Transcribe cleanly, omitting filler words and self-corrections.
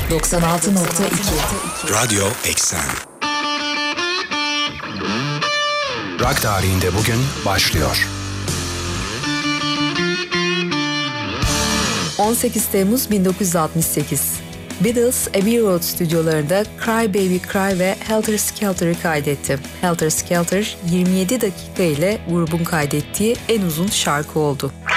96.2 Radyo Eksen. Rock tarihinde bugün başlıyor. 18 Temmuz 1968. Beatles Abbey Road stüdyolarında Cry Baby Cry ve Helter Skelter'ı kaydetti. Helter Skelter 27 dakika ile grubun kaydettiği en uzun şarkı oldu.